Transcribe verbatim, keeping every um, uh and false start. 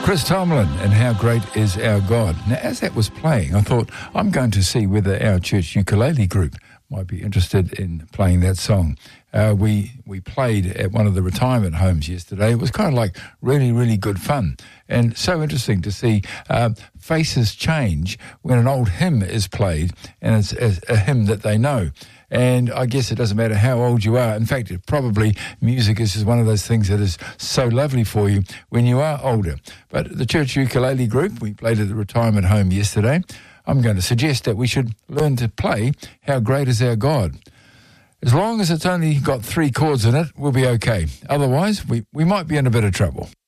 Chris Tomlin and How Great Is Our God. Now, as that was playing, I thought, I'm going to see whether our church ukulele group might be interested in playing that song. Uh, we we played at one of the retirement homes yesterday. It was kind of like really, really good fun. And so interesting to see uh, faces change when an old hymn is played, and it's a, a hymn that they know. And I guess it doesn't matter how old you are. In fact, it probably music is just one of those things that is so lovely for you when you are older. But the church ukulele group, we played at the retirement home yesterday. I'm going to suggest that we should learn to play How Great Is Our God. As long as it's only got three chords in it, we'll be okay. Otherwise, we, we might be in a bit of trouble.